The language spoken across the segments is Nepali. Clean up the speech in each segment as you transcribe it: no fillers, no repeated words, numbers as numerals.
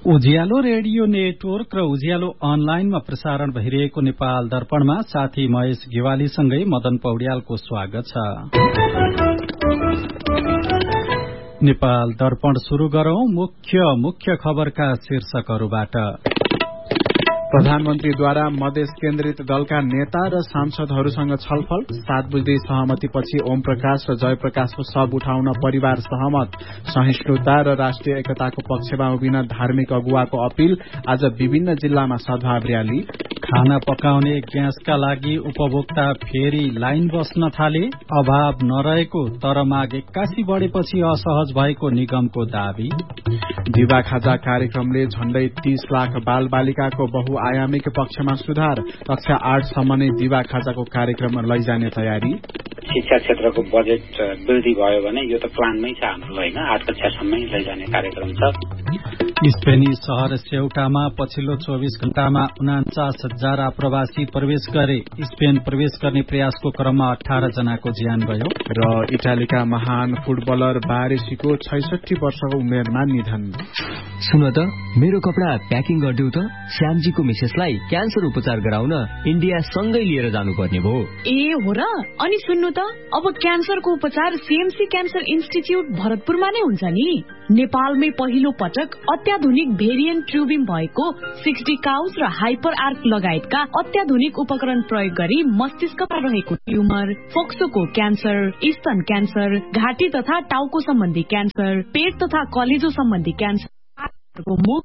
उज्यालो रेडियो नेटवर्क र उज्यालो अनलाइनमा प्रसारण भइरहेको नेपाल दर्पणमा साथी महेश गेवालीसँगै मदन पौड्यालको स्वागत छ। नेपाल दर्पण शुरू गरौं मुख्य खबरका शीर्षकहरूबाट। प्रधानमन्त्रीद्वारा मधेस केन्द्रित दलका नेता र सांसदहरूसँग छलफल, 7 बुझ्दै सहमतिपछि ओम प्रकाश र जयप्रकाशको शव उठाउन परिवार सहमत। सहिष्णुता र राष्ट्रिय एकताको पक्षमा उभिन धार्मिक अगुवाको अपील, आज विभिन्न जिल्लामा सद्भाव र्याली। खाना पकाउने ग्यासका लागि उपभोक्ता फेरि लाइन बस्न थाले, अभाव नरहेको तर माग 81 बढेपछि असहज भएको निगमको दावी। दिवा खाजा कार्यक्रमले झण्डै 30 लाख बाल बालिकाको बहुआयामिक पक्षमा सुधार, कक्षा 8 सम्म नै दिवा खाजाको कार्यक्रममा लैजाने तयारी। शिक्षा क्षेत्रको बजेट वृद्धि भयो भने यो त प्लानमै छ हाम्रो, होइन? 8 कक्षासम्मै लैजाने कार्यक्रम छ। स्पेनी शहर सेउटामा पछिल्लो 24 घण्टामा 49,000 आप्रवासी प्रवेश गरे। स्पेन प्रवेश गर्ने प्रयासको क्रममा 18 जनाको ज्यान गयो। र इटालीका महान फुटबलर बारेसीको 66 वर्षको उमेरमा निधन। सुन त, मेरो कपडा प्याकिङ गरिदेऊ त। श्यामजीको मिसेसलाई क्यान्सर उपचार गराउन इन्डिया सँगै लिएर जानुपर्ने भयो। ए हो र? अनि सुन्नु त, अब क्यान्सरको उपचार सीएमसी क्यान्सर इन्स्टिच्युट भरतपुरमा नै हुन्छ नि। नेपालमै पहिलो पटक अत्याधुनिक भेरिएन्ट ट्युबिङ भएको 60 काउज र हाइपर आर्क लगायतका अत्याधुनिक उपकरण प्रयोग गरी मस्तिष्कमा रहेको ट्युमर, फोक्सोको क्यान्सर, स्तन क्यान्सर, घाँटी तथा टाउको सम्बन्धी क्यान्सर, पेट तथा कलेजो सम्बन्धी क्यान्सर, मुख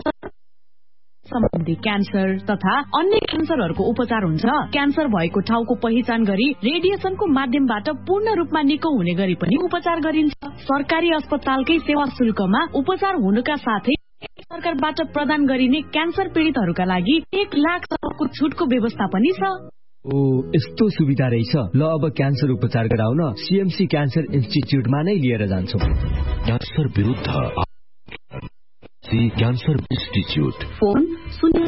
सम्बन्धी क्यान्सर तथा अन्य क्यान्सरहरूको उपचार हुन्छ। क्यान्सर भएको ठाउँको पहिचान गरी रेडिएसनको माध्यमबाट पूर्ण रूपमा निको हुने गरी पनि उपचार गरिन्छ। सरकारी अस्पतालकै सेवा शुल्कमा उपचार हुनुका साथै सरकारबाट प्रदान गरिने क्यान्सर पीड़ितहरूका लागि 1 लाखसम्मको छुटको व्यवस्था पनि छ। ओ, यस्तो सुविधा रहेछ। ल, अब क्यान्सर उपचार गराउन सीएमसी क्यान्सर इन्स्टिच्युटमा नै लिएर जान्छौ। क्यान्सर विरुद्ध cancer institute, phone 0।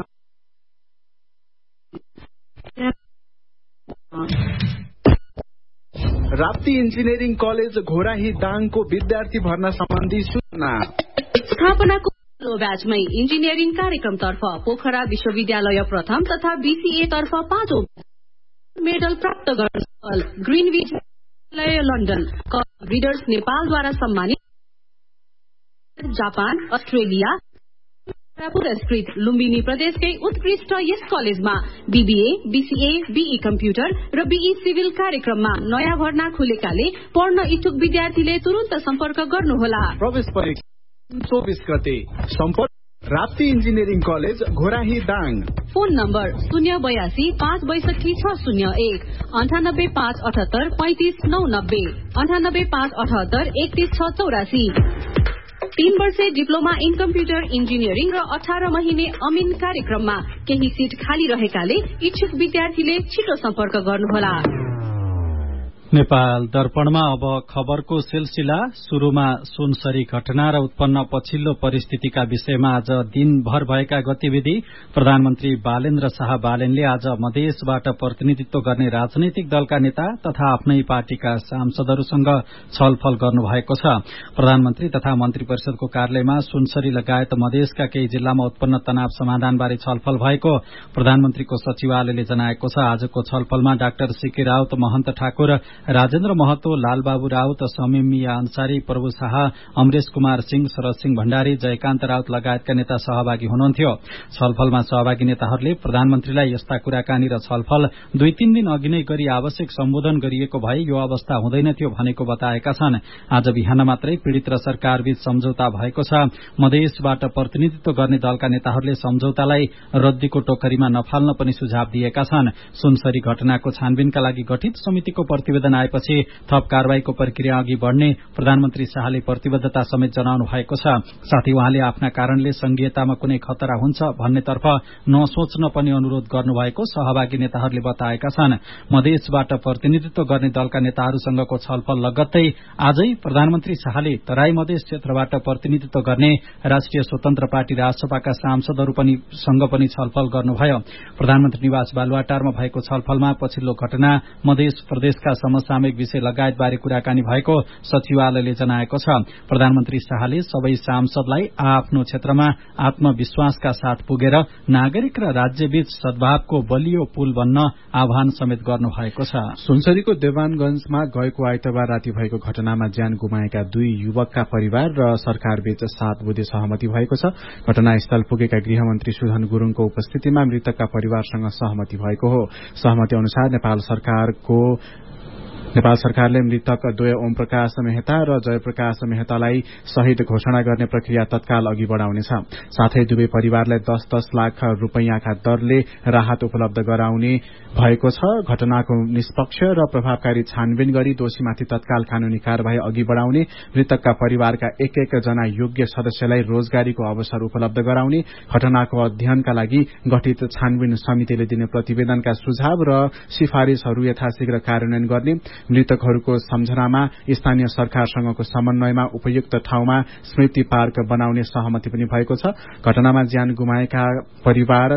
Rapti engineering college Ghorahi दाङको विद्यार्थी भर्ना सम्बन्धी सूचना। स्थापनाको ब्याचमै इन्जिनियरिङ कार्यक्रमतर्फ पोखरा विश्वविद्यालय प्रथम तथा बीसीए तर्फ 5औं मेडल प्राप्त गर्न ग्रीनविच लन्डन ब्रिडर्स नेपालद्वारा सम्मानित। जापान, अस्ट्रेलिया पुरस्कृत लुम्बिनी प्रदेशकै उत्कृष्ट यस कलेजमा बीबीए, बीसीए, बीई कम्प्युटर र बीई सिभिल कार्यक्रममा नयाँ भर्ना खुलेकाले पढ्न इच्छुक विद्यार्थीले तुरन्त सम्पर्क गर्नुहोला। प्रवेश परीक्षा 24 गते। सम्पर्क Rapti engineering college Ghorahi Dang. Phone number 082 562 601 98 578 35 990 98 578 31 684। 3 वर्षे डिप्लोमा इन कम्प्युटर इन्जिनियरिङ र 18 महिने अमिन कार्यक्रममा केही सीट खाली रहेकाले इच्छुक विद्यार्थीले छिटो सम्पर्क गर्नुहोला। नेपाल दर्पणमा अब खबरको सिलसिला। शुरूमा सुनसरी घटना र उत्पन्न पछिल्लो परिस्थितिका विषयमा आज दिनभर भएका गतिविधि। प्रधानमन्त्री बालेन्द्र शाह बालेनले आज मधेसबाट प्रतिनिधित्व गर्ने राजनैतिक दलका नेता तथा आफ्नै पार्टीका सांसदहरूसँग छलफल गर्नुभएको छ। प्रधानमन्त्री तथा मन्त्री परिषदको कार्यालयमा सुनसरी लगायत मधेसका केही जिल्लामा उत्पन्न तनाव समाधानबारे छलफल भएको प्रधानमन्त्रीको सचिवालयले जनाएको छ। आजको छलफलमा डाक्टर सीके राउत, महन्त ठाकुर, राजेन्द्र महतो, लालबाबु राउत, समीम मिया अन्सारी, प्रभु शाह, अमरेश कुमार सिंह, शरद सिंह भण्डारी, जयकान्त राउत लगायतका नेता सहभागी हुनुहुन्थ्यो। छलफलमा सहभागी नेताहरूले प्रधानमन्त्रीलाई यस्ता कुराकानी र छलफल 2-3 दिन अघि नै गरी आवश्यक सम्बोधन गरिएको भए यो अवस्था हुँदैन थियो भनेको बताएका छन्। आज बिहान मात्रै पीड़ित र सरकारबीच सम्झौता भएको छ। मधेसबाट प्रतिनिधित्व गर्ने दलका नेताहरूले सम्झौतालाई रद्दीको टोकरीमा नफाल्न पनि सुझाव दिएका छन्। सुनसरी घटनाको छानबिनका लागि गठित समितिको प्रतिवेदन आएपछि थप कारवाहीको प्रक्रिया अघि बढ्ने प्रधानमन्त्री शाहले प्रतिबद्धता समेत जनाउनु भएको छ। साथै उहाँले आफ्ना कारणले संघीयतामा कुनै खतरा हुन्छ भन्नेतर्फ नसोच्न पनि अनुरोध गर्नुभएको सहभागी नेताहरूले बताएका छन्। मधेसबाट प्रतिनिधित्व गर्ने दलका नेताहरूसँगको छलफल लगत्तै आजै प्रधानमन्त्री शाहले तराई मधेस क्षेत्रबाट प्रतिनिधित्व गर्ने राष्ट्रिय स्वतन्त्र पार्टी राजसभाका सांसदहरूसँग पनि छलफल गर्नुभयो। प्रधानमन्त्री निवास बालुवाटारमा भएको छलफलमा पछिल्लो घटना मधेस प्रदेशका समसामयिक विषय लगायतबारे कुराकानी भएको सचिवालयले जनाएको छ। प्रधानमन्त्री शाहले सबै सांसदलाई आफ्नो क्षेत्रमा आत्मविश्वासका साथ पुगेर नागरिक र राज्यबीच सद्भावको बलियो पुल बन्न आह्वान समेत गर्नु भएको छ। सुनसरीको देवानगंजमा गएको आइतबार राति भएको घटनामा ज्यान गुमाएका 2 युवकका परिवार र सरकारबीच 7 बुँदे सहमति भएको छ। घटनास्थल पुगेका गृहमन्त्री सुधन गुरूङको उपस्थितिमा मृतकका परिवारसँग सहमति भएको हो। सहमति अनुसार नेपाल सरकारले मृतक द्वय ओम प्रकाश मेहता र जयप्रकाश मेहतालाई शहीद घोषणा गर्ने प्रक्रिया तत्काल अघि बढ़ाउनेछ। साथै दुवै परिवारलाई 10-10 लाख रुपैयाँका दरले राहत उपलब्ध गराउने भएको छ। घटनाको निष्पक्ष र प्रभावकारी छानबिन गरी दोषीमाथि तत्काल कानूनी कार्यवाही अघि बढ़ाउने, मृतकका परिवारका एक जना योग्य सदस्यलाई रोजगारीको अवसर उपलब्ध गराउने, घटनाको अध्ययनका लागि गठित छानबिन समितिले दिने प्रतिवेदनका सुझाव र सिफारिशहरू यथाशीघ्र कार्यान्वयन गर्ने, मृतकहरूको सम्झनामा स्थानीय सरकारसँगको समन्वयमा उपयुक्त ठाउँमा स्मृति पार्क बनाउने सहमति पनि भएको छ। घटनामा ज्यान गुमाएका परिवार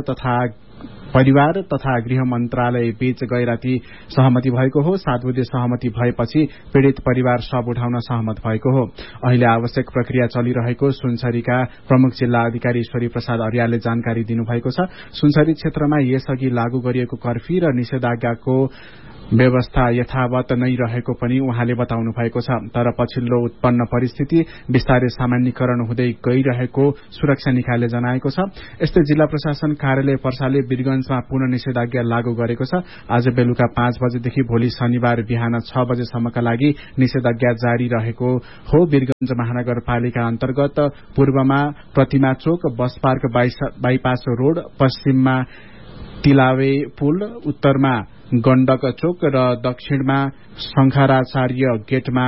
तथा गृह मन्त्रालय बीच गैराती सहमति भएको हो। 7 बुँदे सहमति भएपछि पीड़ित परिवार शव उठाउन सहमत भएको हो। अहिले आवश्यक प्रक्रिया चलिरहेको सुनसरीका प्रमुख जिल्ला अधिकारी ईश्वरी प्रसाद अर्यालले जानकारी दिनुभएको छ। सुनसरी क्षेत्रमा यसअघि लागू गरिएको कर्फ्यू र निषेधाज्ञाको व्यवस्था यथावत नै रहेको पनि उहाँले बताउनु भएको छ। तर पछिल्लो उत्पन्न परिस्थिति बिस्तारै सामान्यीकरण हुँदै गइरहेको सुरक्षा निकायले जनाएको छ। यस्तै जिल्ला प्रशासन कार्यालय पर्साले वीरगंजमा पुनः निषेधाज्ञा लागू गरेको छ। आज बेलुका 5 बजेदेखि भोलि शनिबार बिहान 6 बजेसम्मका लागि निषेधाज्ञा जारी रहेको हो। वीरगंज महानगरपालिका अन्तर्गत पूर्वमा प्रतिमा चोक, बस पार्क बाइपास रोड, पश्चिममा तिलावे पुल, उत्तरमा गण्डक चोक र दक्षिणमा शंखराचार्य गेटमा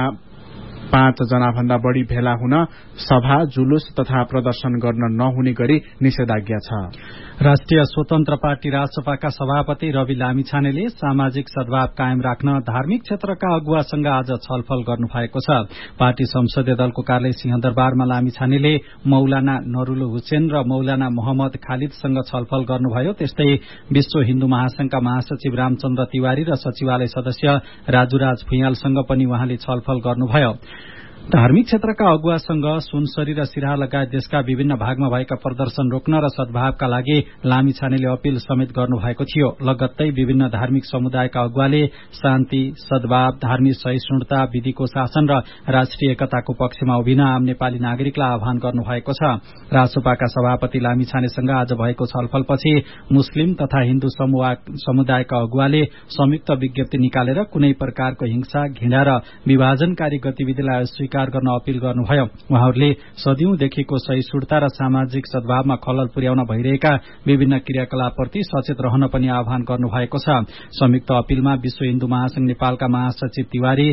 5 जनाभन्दा बढ़ी भेला हुन, सभा, जुलुस तथा प्रदर्शन गर्न नहुने गरी निषेधाज्ञा छ। राष्ट्रिय स्वतन्त्र पार्टी राजसपाका सभापति रवि लामिछानेले सामाजिक सद्भाव कायम राख्न धार्मिक क्षेत्रका अगुवासँग आज छलफल गर्नु भएको छ। पार्टी संसदीय दलको कार्यालय सिंहदरबारमा लामिछानेले मौलाना नरुल हुसेन र मौलाना मोहम्मद खालिदसँग छलफल गर्नुभयो। त्यस्तै विश्व हिन्दू महासंघका महासचिव रामचन्द्र तिवारी र सचिवालय सदस्य राजुराज भुइयालसँग पनि उहाँले छलफल गर्नुभयो। धार्मिक क्षेत्रका अगुवासँग सुनसरी र सिराहा लगायत देशका विभिन्न भागमा भएका प्रदर्शन रोक्न र सद्भावका लागि लामिछानेले अपील समेत गर्नुभएको थियो। लगत्तै विभिन्न धार्मिक समुदायका अगुवाले शान्ति, सद्भाव, धार्मिक सहिष्णुता, विधिको शासन र राष्ट्रिय एकताको पक्षमा उभिन आम नेपाली नागरिकलाई आह्वान गर्नुभएको छ। राजसपाका सभापति लामिछानेसँग आज भएको छलफलपछि मुस्लिम तथा हिन्दू समुदायका अगुवाले संयुक्त विज्ञप्ति निकालेर कुनै प्रकारको हिंसा, घृणा र विभाजनकारी गतिविधिलाई अस्वीकार गर्न अपील गर्नुभयो। उहाँहरूले सदियौंदेखिको सहिष्णुता र सामाजिक सद्भावमा खलल पुर्याउन भइरहेका विभिन्न क्रियाकलापप्रति सचेत रहन पनि आह्वान गर्नुभएको छ। संयुक्त अपीलमा विश्व हिन्दू महासंघ नेपालका महासचिव तिवारी,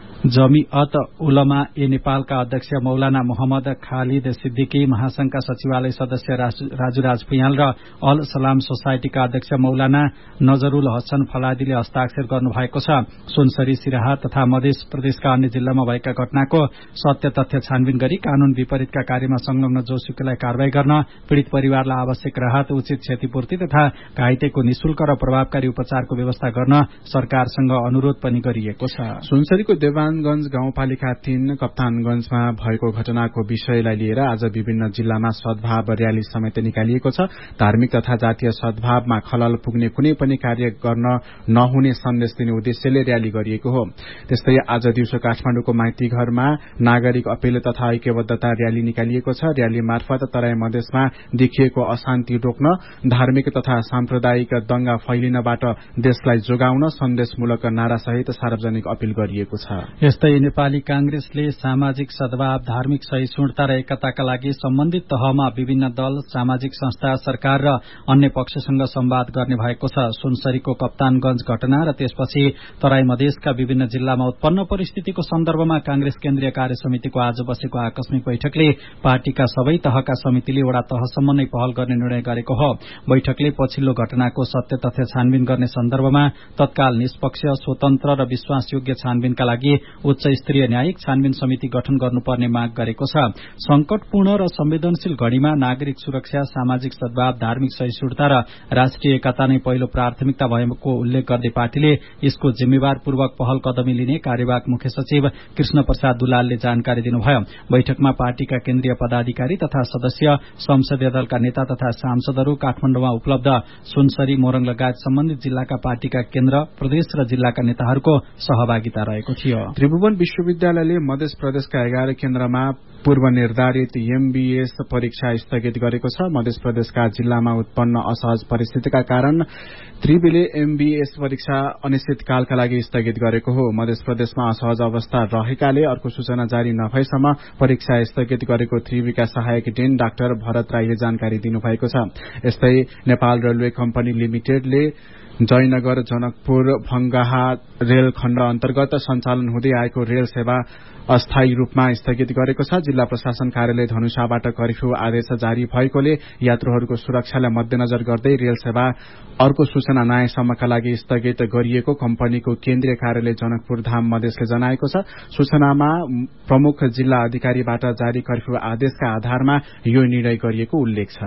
जमिअत उलमा ए नेपालका अध्यक्ष मौलाना मोहम्मद खालिद सिद्दिकी, महासंघका सचिवालय सदस्य राजुराज भुइयाल र अल सलाम सोसाइटीका अध्यक्ष मौलाना नजरुल हसन फलादीले हस्ताक्षर गर्नुभएको छ। सुनसरी, सिराहा तथा मध्य प्रदेशका अन्य जिल्लामा भएका घटनाको सत्य तथ्य छानबिन गरी कानून विपरीतका कार्यमा संलग्न जोसुकैलाई कार्यवाही गर्न, पीड़ित परिवारलाई आवश्यक राहत, उचित क्षतिपूर्ति तथा घाइतेको निशुल्क र प्रभावकारी उपचारको व्यवस्था गर्न सरकारसँग अनुरोध पनि गरिएको छ। सुनसरीको देवानगंज गाउँपालिका 3 कप्तानगंजमा भएको घटनाको विषयलाई लिएर आज विभिन्न जिल्लामा सद्भाव रयाली समेत निकालिएको छ। धार्मिक तथा जातीय सद्भावमा खलल पुग्ने कुनै पनि कार्य गर्न नहुने सन्देश दिने उद्देश्यले रयाली गरिएको हो। त्यस्तै आज दिउँसो काठमाडौँको माइतीघरमा नागरिक अपील तथा ऐक्यबद्धता रयाली निकालिएको छ। रयाली मार्फत तराई मधेसमा देखिएको अशान्ति रोक्न, धार्मिक तथा साम्प्रदायिक दंगा फैलिनबाट देशलाई जोगाउन सन्देशमूलक नारासहित सार्वजनिक अपील गरिएको छ। यस्तै नेपाली कांग्रेसले सामाजिक सद्भाव, धार्मिक सहिष्णुता र एकताका लागि सम्बन्धित तहमा विभिन्न दल, सामाजिक संस्था, सरकार र अन्य पक्षसँग संवाद गर्ने भएको छ। सुनसरीको कप्तानगंज घटना र त्यसपछि तराई मधेसका विभिन्न जिल्लामा उत्पन्न परिस्थितिको सन्दर्भमा कांग्रेस केन्द्रीय कार्य समितिको आज बसेको आकस्मिक बैठकले पार्टीका सबै तहका समितिले वडा तहसम्म नै पहल गर्ने निर्णय गरेको हो। बैठकले पछिल्लो घटनाको सत्य तथ्य छानबिन गर्ने सन्दर्भमा तत्काल निष्पक्ष, स्वतन्त्र र विश्वासयोग्य छानबिनका लागि उच्च स्तरीय न्यायिक छानबिन समिति गठन गर्नुपर्ने माग गरेको छ। संकटपूर्ण र संवेदनशील घड़ीमा नागरिक सुरक्षा, सामाजिक सद्भाव, धार्मिक सहिष्णुता र राष्ट्रिय एकता नै पहिलो प्राथमिकता भएको उल्लेख गर्दै पार्टीले यसको जिम्मेवारपूर्वक पहल कदमी लिने कार्यवाहक मुख्य सचिव कृष्ण प्रसाद दुलालले जानकारी दिनुभयो। बैठकमा पार्टीका केन्द्रीय पदाधिकारी तथा सदस्य, संसदीय दलका नेता तथा सांसदहरू काठमाडौँमा उपलब्ध सुनसरी, मोरङ लगायत सम्बन्धित जिल्लाका पार्टीका केन्द्र, प्रदेश र जिल्लाका नेताहरूको सहभागिता रहेको थियो। त्रिभुवन विश्वविद्यालयले मध्य प्रदेशका 11 केन्द्रमा पूर्व निर्धारित एमबीएस परीक्षा स्थगित गरेको छ। मध्य प्रदेशका जिल्लामा उत्पन्न असहज परिस्थितिका कारण त्रिवीले एमबीएस परीक्षा अनिश्चितकालका लागि स्थगित गरेको हो। मध्य प्रदेशमा असहज अवस्था रहेकाले अर्को सूचना जारी नभएसम्म परीक्षा स्थगित गरेको त्रिवीका सहायक डेन डाक्टर भरत राईले जानकारी दिनुभएको छ। यस्तै Nepal railway company लिमिटेडले Jaynagar Janakpur Bhangaha rail खण्ड अन्तर्गत सञ्चालन हुँदै आएको रेल सेवा अस्थायी रूपमा स्थगित गरेको छ। जिल्ला प्रशासन कार्यालय धनुषाबाट कर्फ्यू आदेश जारी भएकोले यात्रुहरूको सुरक्षालाई मध्यनजर गर्दै रेल सेवा अर्को सूचना नआएसम्मका लागि स्थगित गरिएको कम्पनीको केन्द्रीय कार्यालय जनकपुर धाम मधेसले जनाएको छ। सूचनामा प्रमुख जिल्ला अधिकारीबाट जारी कर्फ्यू आदेशका आधारमा यो निर्णय गरिएको उल्लेख छ।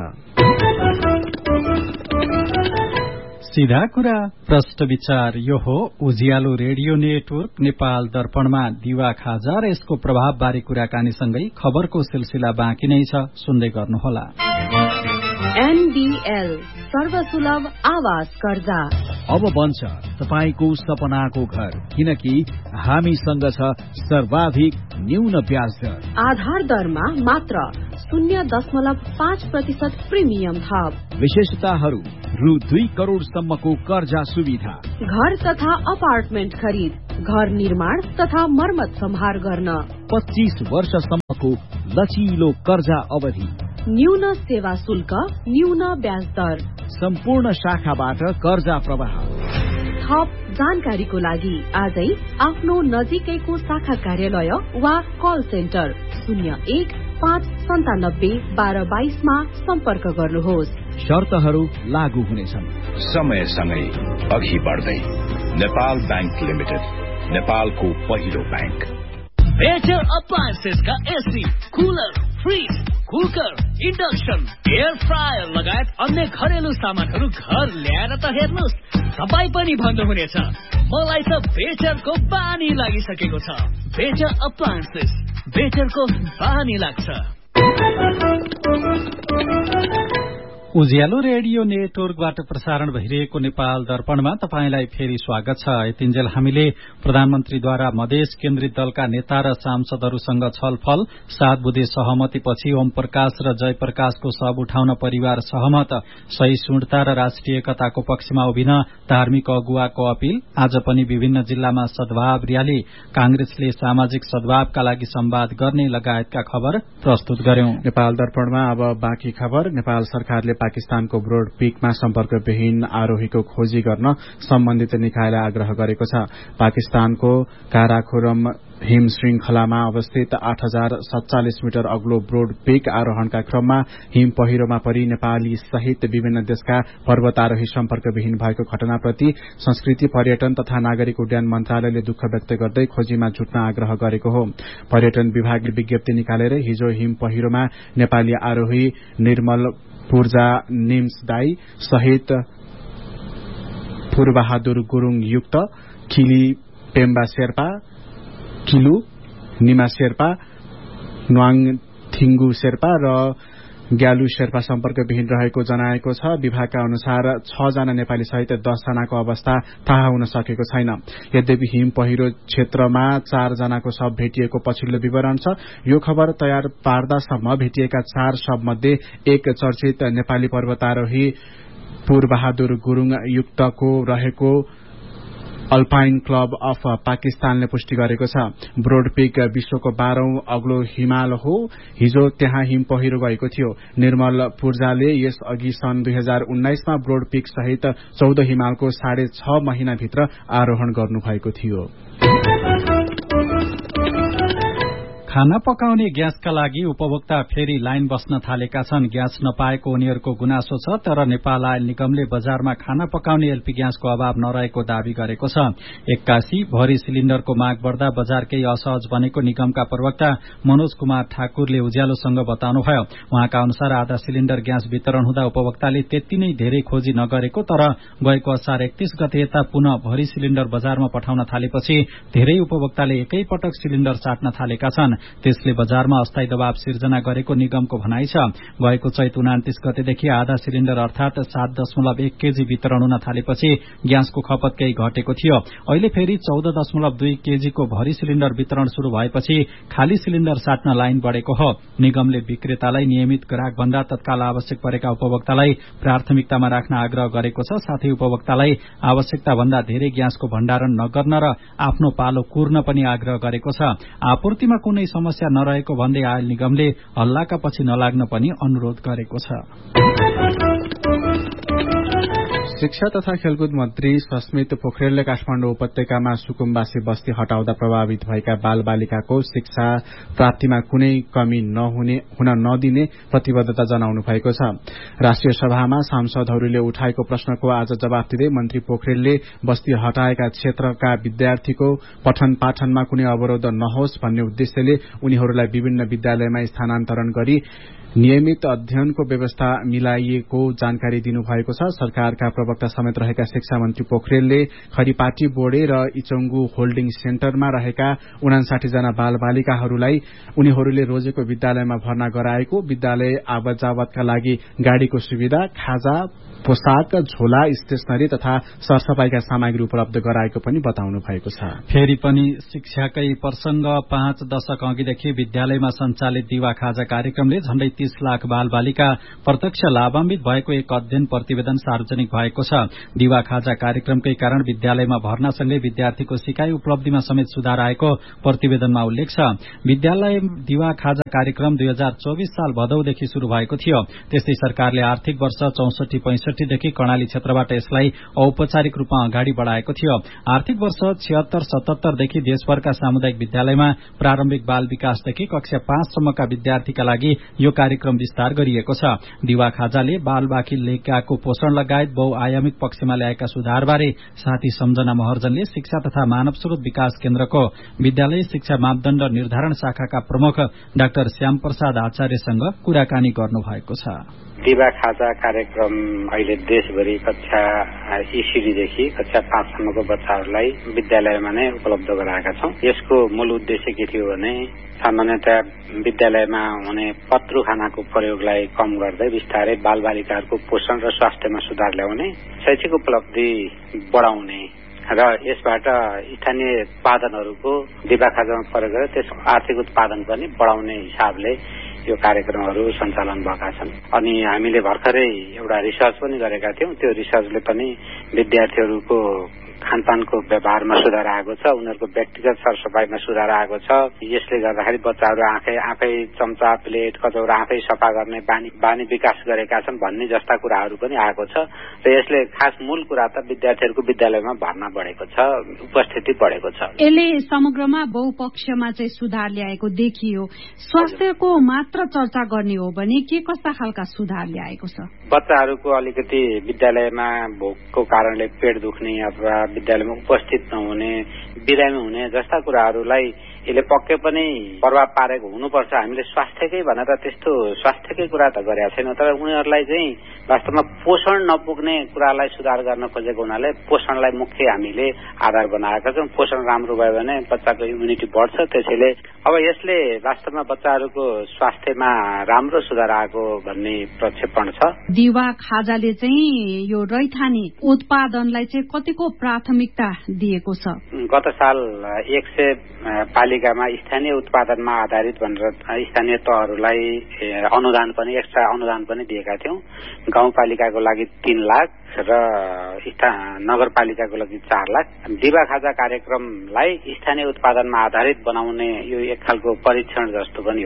सीधा कुरा प्रष्ट विचार यो हो उज्यालो रेडियो नेटवर्क नेपाल दर्पणमा दिवा खाजा र यसको प्रभावबारे कुराकानीसँगै खबरको सिलसिला बाँकी नै छ, सुन्दै गर्नुहोला। एनडीएल सर्वसुलभ आवास कर्जा अब बन्छ तपाईको सपनाको घर, किनकि हामीसँग छ सर्वाधिक न्यून ब्याज दर। आधार दरमा मात्र 0.5% प्रिमियम थप। विशेषताहरू रु 2 करोड़सम्मको कर्जा सुविधा। घर तथा अपार्टमेन्ट खरिद, घर निर्माण तथा मर्मत सम्हार गर्न 25 वर्षसम्मको लचिलो कर्जा अवधि। न्यून सेवा शुल्क, न्यून ब्याज दर। सम्पूर्ण शाखाबाट कर्जा प्रवाह। थप जानकारीको लागि आजै आफ्नो नजिकैको शाखा कार्यालय वा कल सेन्टर 01-597-1222 मा सम्पर्क गर्नुहोस्। शर्तहरू लागू हुनेछन्। समयसँगै अघि बढ्दै नेपाल बैंक लिमिटेड, नेपालको पहिलो bank. Better अप्लायन्सेसका AC, cooler, fridge, cooker, induction, air fryer लगायत अन्य घरेलु सामानहरू घर ल्याएर त हेर्नुहोस्, तपाईँ पनि भन्नुहुनेछ मलाई त बेटरको बानी लागिसकेको छ। बेटर अप्लायन्सेस, बेटरको बानी लाग्छ। उज्यालो रेडियो नेटवर्कबाट प्रसारण भइरहेको नेपाल दर्पणमा तपाईंलाई फेरि स्वागत छ। यतिन्जेल हामीले प्रधानमन्त्रीद्वारा मधेस केन्द्रित दलका नेता र सांसदहरूसँग छलफल, 7 बुँदे सहमतिपछि ओम प्रकाश र जयप्रकाशको शव उठाउन परिवार सहमत, सहिष्णुता र राष्ट्रिय एकताको पक्षमा उभिन धार्मिक अगुवाको अपील, आज पनि विभिन्न जिल्लामा सद्भाव र्याली, कांग्रेसले सामाजिक सद्भावका लागि संवाद गर्ने लगायतका खबर प्रस्तुत गर्यौं। नेपाल दर्पणमा अब बाँकी खबर। नेपाल सरकारले पाकिस्तानको ब्रोड पीकमा सम्पर्कविहीन आरोहीको खोजी गर्न सम्बन्धित निकायलाई आग्रह गरेको छ। पाकिस्तानको काराकोरम हिम श्रृंखलामा अवस्थित 8047 मिटर अग्लो ब्रोड पीक आरोहणका क्रममा हिम पहिरोमा परि नेपाली सहित विभिन्न देशका पर्वतारोही सम्पर्कविहीन भएको घटनाप्रति संस्कृति, पर्यटन तथा नागरिक उड्डयन मन्त्रालयले दुःख व्यक्त गर्दै खोजीमा जुट्न आग्रह गरेको हो। पर्यटन विभागले विज्ञप्ति निकालेर हिजो हिम पहिरोमा नेपाली आरोही निर्मल पूर्जा निम्स दाई सहित फुरबहादुर गुरूङ युक्त खिली पेम्बा शेर्पा, किलु निमा शेर्पा, न्वाङ थिङ्गु शेर्पा र ग्यालु शेर्पा सम्पर्कविहीन रहेको जनाएको छ। विभागका अनुसार 6 जना नेपाली सहित 10 जनाको अवस्था थाहा हुन सकेको छैन। यद्यपि हिम पहिरो क्षेत्रमा 4 जनाको शव भेटिएको पछिल्लो विवरण छ। यो खबर तयार पार्दासम्म भेटिएका 4 शवमध्ये एक चर्चित नेपाली पर्वतारोही पूर्वबहादुर गुरूङ युक्तको रहेको अल्पाइन क्लब अफ पाकिस्तानले पुष्टि गरेको छ। ब्रोड पीक विश्वको 12औं अग्लो हिमाल हो। हिजो त्यहाँ हिम पहिरो गएको थियो। निर्मल पूर्जाले यस अघि सन् 2019 मा ब्रोड पीक सहित 14 हिमालको 6.5 महिनाभित्र आरोहण गर्नुभएको थियो। खाना पकाउने ग्यासका लागि उपभोक्ता फेरि लाइन बस्न थालेका छन्। ग्यास नपाएको उनीहरूको गुनासो छ, तर नेपाल आयल निगमले बजारमा खाना पकाउने एलपी ग्यासको अभाव नरहेको दावी गरेको छ। 81 भरि सिलिण्डरको माग बढ्दा बजार केही असहज बनेको निगमका प्रवक्ता मनोज कुमार ठाकुरले उज्यालोसँग बताउनुभयो। उहाँका अनुसार आधा सिलिण्डर ग्यास वितरण हुँदा उपभोक्ताले त्यति नै धेरै खोजी नगरेको, तर गएको असार 31 गते यता पुनः भरि सिलिण्डर बजारमा पठाउन थालेपछि धेरै उपभोक्ताले एकै पटक सिलिण्डर साट्न थालेका छन्। त्यसले बजारमा अस्थायी दबाव सिर्जना गरेको निगमको भनाइ छ। गएको चैत 29 गतेदेखि आधा सिलिण्डर अर्थात 7.1 केजी वितरण हुन थालेपछि ग्यासको खपत केही घटेको थियो। अहिले फेरि 14.2 केजीको भरि सिलिण्डर वितरण शुरू भएपछि खाली सिलिण्डर साट्न लाइन बढेको हो। निगमले विक्रेतालाई नियमित ग्राहक भन्दा तत्काल आवश्यक परेका उपभोक्तालाई प्राथमिकतामा राख्न आग्रह गरेको छ। साथै उपभोक्तालाई आवश्यकता भन्दा धेरै ग्यासको भण्डारण नगर्न र आफ्नो पालो कुर्न पनि आग्रह गरेको छ। आपूर्तिमा कुनै समस्या नरहेको भन्दै आयल निगमले हल्लाका पछि नलाग्न पनि अनुरोध गरेको छ। शिक्षा तथा खेलकुद मन्त्री सस्मित पोखरेलले काठमाडौँ उपत्यकामा सुकुम्बासी बस्ती हटाउँदा प्रभावित भएका बालबालिकाको शिक्षा प्राप्तिमा कुनै कमी हुन नदिने प्रतिबद्धता जनाउनु भएको छ। राष्ट्रिय सभामा सांसदहरूले उठाएको प्रश्नको आज जवाफ दिँदै मन्त्री पोखरेलले बस्ती हटाएका क्षेत्रका विद्यार्थीको पठन पाठनमा कुनै अवरोध नहोस् भन्ने उद्देश्यले उनीहरूलाई विभिन्न विद्यालयमा स्थानान्तरण गरी नियमित अध्ययनको व्यवस्था मिलाइएको जानकारी दिनुभएको छ। सरकारका प्रवक्ता समेत रहेका शिक्षा मन्त्री पोखरेलले खरीपाटी बोर्डे र इचंगु होल्डिङ सेन्टरमा रहेका 59 जना बालबालिकाहरूलाई उनीहरूले रोजेको विद्यालयमा भर्ना गराएको, विद्यालय आवत जावतका लागि गाड़ीको सुविधा, खाजा, पोसाक, झोला, स्टेशनरी तथा सरसफाईका सामग्री उपलब्ध गराएको पनि बताउनु भएको छ। फेरि पनि शिक्षाकै प्रसंग 5 दशक अघिदेखि विद्यालयमा सञ्चालित दिवा खाजा कार्यक्रमले झण्डै 30 लाख बालबालिका प्रत्यक्ष लाभान्वित भएको एक अध्ययन प्रतिवेदन सार्वजनिक भएको छ। दिवा खाजा कार्यक्रमकै कारण विद्यालयमा भर्नासँगै विद्यार्थीको सिकाइ उपलब्धिमा समेत सुधार आएको प्रतिवेदनमा उल्लेख छ। विद्यालय दिवा खाजा कार्यक्रम 2024 साल भदौदेखि शुरू भएको थियो। त्यस्तै सरकारले आर्थिक वर्ष 64-65 देखि कर्णाली क्षेत्रबाट यसलाई औपचारिक रूपमा अगाडि बढ़ाएको थियो। आर्थिक वर्ष 76-77 देखि देशभरका सामुदायिक विद्यालयमा प्रारम्भिक बाल विकासदेखि कक्षा 5 सम्मका विद्यार्थीका लागि यो कार्यक्रम विस्तार गरिएको छ। दिवा खाजाले बाल बालिकाको पोषण लगायत बहुआयामिक पक्षमा ल्याएका सुधारबारे साथी सम्झना महर्जनले शिक्षा तथा मानव स्रोत विकास केन्द्रको विद्यालय शिक्षा मापदण्ड निर्धारण शाखाका प्रमुख डाक्टर श्याम प्रसाद आचार्यसँग कुराकानी गर्नुभएको छ। दिवा खाजा कार्यक्रम अहिले देशभरि कक्षा ECD-देखि कक्षा 5 सम्मको बच्चाहरूलाई विद्यालयमा नै उपलब्ध गराएका छौं। यसको मूल उद्देश्य के थियो भने सामान्यतया विद्यालयमा हुने पत्रु खानाको प्रयोगलाई कम गर्दै बिस्तारै बालबालिकाहरूको पोषण र स्वास्थ्यमा सुधार ल्याउने, शैक्षिक उपलब्धि बढाउने र यसबाट स्थानीय उत्पादनहरूको दिवा खाजामा प्रयोग गरेर त्यस आर्थिक उत्पादन पनि बढाउने हिसाबले यो कार्यक्रमहरू सञ्चालन भएका छन्। अनि हामीले भर्खरै एउटा रिसर्च पनि गरेका थियौं। त्यो रिसर्चले पनि विद्यार्थीहरूको खानपानको व्यवहारमा सुधार आएको छ, उनीहरूको व्यक्तिगत सरसफाईमा सुधार आएको छ। यसले गर्दाखेरि बच्चाहरू आफै चम्चा, प्लेट, कचौरा आफै सफा गर्ने बानी विकास गरेका छन् भन्ने जस्ता कुराहरू पनि आएको छ। र यसले खास मूल कुरा त विद्यार्थीहरूको विद्यालयमा भर्ना बढेको छ, उपस्थिति बढेको छ। यसले समग्रमा बहुपक्षमा चाहिँ सुधार ल्याएको देखियो। स्वास्थ्यको मात्र चर्चा गर्ने हो भने के कस्ता खालका सुधार ल्याएको छ? बच्चाहरूको अलिकति विद्यालयमा भोकको कारणले पेट दुख्ने अथवा विद्यालयमा उपस्थित नहुने, बिरामी हुने जस्ता कुराहरूलाई यसले पक्कै पनि प्रभाव पारेको हुनुपर्छ। हामीले स्वास्थ्यकै भनेर त्यस्तो स्वास्थ्यकै कुरा त गरेका छैन, तर उनीहरूलाई चाहिँ वास्तवमा पोषण नपुग्ने कुरालाई सुधार गर्न खोजेको हुनाले पोषणलाई मुख्य हामीले आधार बनाएका छौं। पोषण राम्रो भयो भने बच्चाको इम्युनिटी बढ्छ। त्यसैले अब यसले वास्तवमा बच्चाहरूको स्वास्थ्यमा राम्रो सुधार आएको भन्ने प्रक्षेपण छ। दिवा खाजाले चाहिँ यो रैथाने उत्पादनलाई चाहिँ कतिको प्राथमिकता दिएको छ? गत साल 100 पालिकामा स्थानीय उत्पादनमा आधारित भनेर स्थानीय तहहरूलाई अनुदान पनि एक्स्ट्रा अनुदान पनि दिएका थियौं। गाउँपालिकाको लागि 3 लाख र नगरपालिकाको लागि 4 लाख। दिवा खाजा कार्यक्रमलाई स्थानीय उत्पादनमा आधारित बनाउने यो एक खालको परीक्षण जस्तो पनि हो।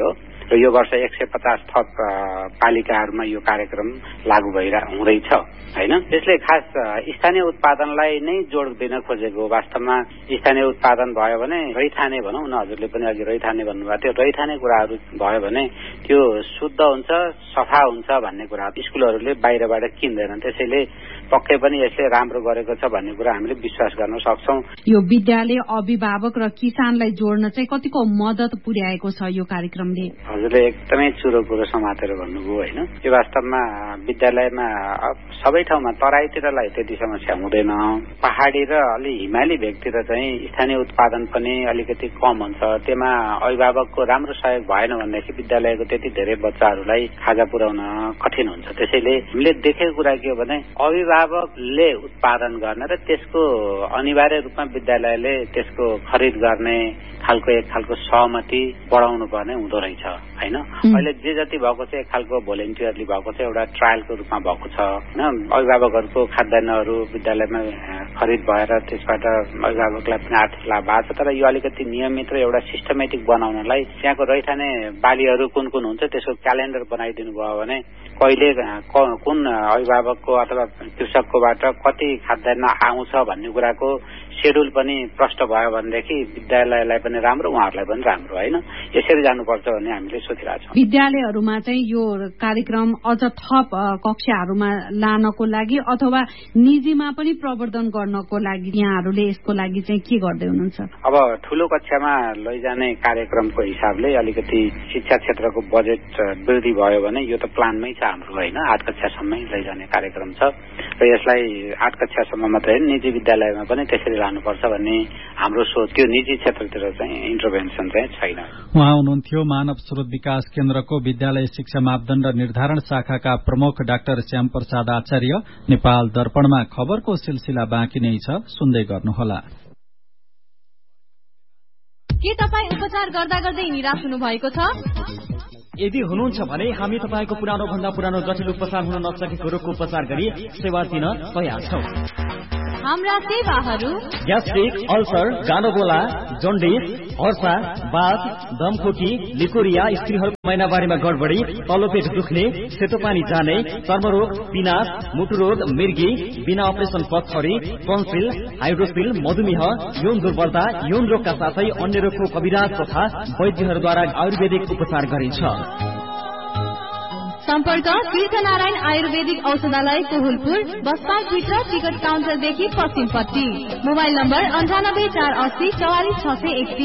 र यो वर्ष 150 थप पालिकाहरूमा यो कार्यक्रम लागू हुँदैछ हैन। त्यसले खास स्थानीय उत्पादनलाई नै जोड दिन खोजेको। वास्तवमा स्थानीय उत्पादन भयो भने रैथाने भनौँ न, हजुरले पनि अघि रैथाने भन्नुभएको थियो, रैथाने कुराहरू भयो भने त्यो शुद्ध हुन्छ, सफा हुन्छ भन्ने कुरा स्कुलहरूले बाहिरबाट किन्दैनन्। त्यसैले पक्कै पनि यसले राम्रो गरेको छ भन्ने कुरा हामीले विश्वास गर्न सक्छौं। यो विद्यालय अभिभावक र किसानलाई जोड्न चाहिँ कतिको मद्दत पुर्याएको छ यो कार्यक्रमले? हजुरले एकदमै चुरो कुरो समातेर भन्नुभयो हैन। यो वास्तवमा विद्यालयमा सबै ठाउँमा तराईतिरलाई त्यति समस्या हुँदैन, पहाडी र अलि हिमाली भेगतिर चाहिँ स्थानीय उत्पादन पनि अलिकति कम हुन्छ। त्यसमा अभिभावकको राम्रो सहयोग भएन भनेदेखि विद्यालयको त्यति धेरै बच्चाहरूलाई खाजा पुर्याउन कठिन हुन्छ। त्यसैले हामीले देखेको कुरा के हो भने अभिभावकले उत्पादन गर्ने र त्यसको अनिवार्य रूपमा विद्यालयले त्यसको खरिद गर्ने खालको एक खालको सहमति बढाउनु पर्ने हुँदो रहेछ हैन। अहिले जे जति भएको छ एक खालको भोलिन्टियरली भएको छ, एउटा ट्रायलको रूपमा भएको छ हैन। अभिभावकहरूको खाद्यान्नहरू विद्यालयमा खरिद भएर त्यसबाट अभिभावकलाई पनि आर्थिक लाभ भएको छ। तर यो अलिकति नियमित र एउटा सिस्टमेटिक बनाउनलाई त्यहाँको रैथाने बालीहरू कुन कुन हुन्छ त्यसको क्यालेन्डर बनाइदिनु भयो भने कहिले कुन अभिभावकको अथवा कृषककोबाट कति खाद्यान्न आउँछ भन्ने कुराको शेड्युल पनि प्रष्ट भयो भनेदेखि विद्यालयलाई पनि राम्रो, उहाँहरूलाई पनि राम्रो हैन। यसरी जानुपर्छ भन्ने हामीले सोचिरहेका छौँ। विद्यालयहरूमा चाहिँ यो कार्यक्रम अझ थप कक्षाहरूमा लानको लागि अथवा निजीमा पनि प्रवर्धन गर्नको लागि यहाँहरूले यसको लागि चाहिँ के गर्दै हुनुहुन्छ? अब ठूलो कक्षामा लैजाने कार्यक्रमको हिसाबले अलिकति शिक्षा क्षेत्रको बजेट वृद्धि भयो भने यो त प्लानमै छ हाम्रो हैन। 8 कक्षासम्मै लैजाने कार्यक्रम छ र यसलाई 8 कक्षासम्म मात्रै निजी विद्यालयमा पनि त्यसरी लानुपर्छ भन्ने हाम्रो सोच। त्यो निजी क्षेत्रतिर चाहिँ इन्टरभेन्सन चाहिँ छैन। उहाँ हुनुहुन्थ्यो मानव स्रोत विकास केन्द्रको विद्यालय शिक्षा मापदण्ड निर्धारण शाखाका प्रमुख डाक्टर श्याम प्रसाद आचार्य। नेपाल दर्पणमा खबरको सिलसिला बाँकी नै छ, सुन्दै गर्नुहोला। के तपाईँ उपचार गर्दा गर्दै निराश हुनु भएको छ? यदि हुनुहुन्छ भने हामी तपाईँको पुरानो भन्दा पुरानो जटिल उपचार हुन नसकेको रोगको उपचार गरी सेवा दिन तयार छौं। हाम्रा सेवाहरू ग्यास्ट्रिक, अल्सर, गानोबोला, जन्डिस, हर्सा, बाथ, दमखोकी, लिकोरिया, स्त्रीहरूको महिनावारीमा गडबडी, तल्लो पेट दुख्ने, सेतो पानी जाने, चर्मरोग, पिनास, मुटुरोग, मिर्गी, बिना अपरेसन पथरी, टन्सिल, हाइड्रोसिल, मधुमेह, यौन दुर्बलता, यौन रोगका साथै अन्य रोगको कविराज तथा वैद्यहरूद्वारा आयुर्वेदिक उपचार गरिन्छ। सम्पर्क तीर्थनारायण आयुर्वेदिक औषधालय कोहुलपुर, बस पार्कभित्र टिकट काउन्टरदेखि पश्चिमपट्टि। Mobile number 98 480 44 631।